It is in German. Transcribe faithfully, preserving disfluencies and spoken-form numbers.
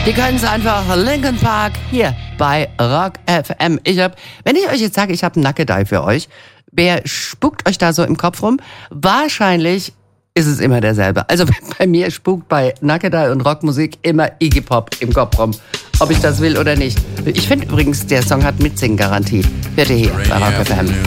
Die können es einfach Linkin Park hier bei Rock F M. Ich hab, wenn ich euch jetzt sage, ich habe einen Nackedei für euch, wer spukt euch da so im Kopf rum? Wahrscheinlich ist es immer derselbe. Also bei mir spukt bei Nackedei und Rockmusik immer Iggy Pop im Kopf rum, ob ich das will oder nicht. Ich finde übrigens, der Song hat Mitsingen-Garantie. Bitte hier bei Rock F M.